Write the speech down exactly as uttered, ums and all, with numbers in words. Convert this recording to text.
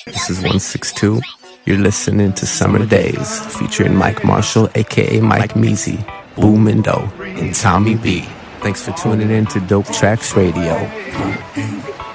This is one six two. You're listening to Summer Days, featuring Mike Marshall, aka Mike Measy, Boom and Doe, and Tommy B. Thanks for tuning in to Dope Tracks Radio.